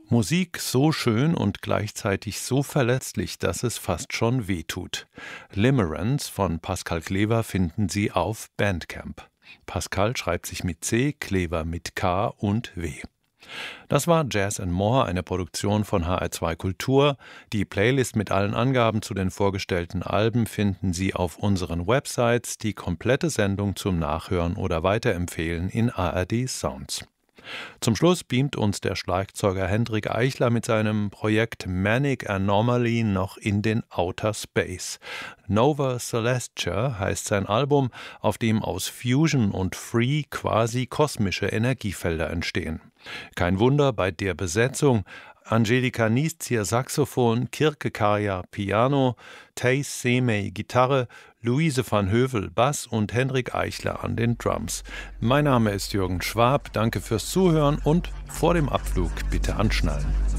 Musik so schön und gleichzeitig so verletzlich, dass es fast schon wehtut. Limerence von Pascal Klever finden Sie auf Bandcamp. Pascal schreibt sich mit C, Klever mit K und W. Das war Jazz and More, eine Produktion von HR2 Kultur. Die Playlist mit allen Angaben zu den vorgestellten Alben finden Sie auf unseren Websites. Die komplette Sendung zum Nachhören oder Weiterempfehlen in ARD Sounds. Zum Schluss beamt uns der Schlagzeuger Hendrik Eichler mit seinem Projekt Manic Anomaly noch in den Outer Space. Nova Celestia heißt sein Album, auf dem aus Fusion und Free quasi kosmische Energiefelder entstehen. Kein Wunder bei der Besetzung: Angelika Nieszier Saxophon, Kirke Kaya Piano, Thijs Semey Gitarre, Luise van Hövel Bass und Hendrik Eichler an den Drums. Mein Name ist Jürgen Schwab, danke fürs Zuhören und vor dem Abflug bitte anschnallen.